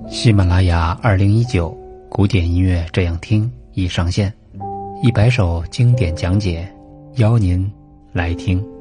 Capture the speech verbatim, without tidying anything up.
喜马拉雅二零一九古典音乐这样听已上线，一百首经典讲解，邀您来听。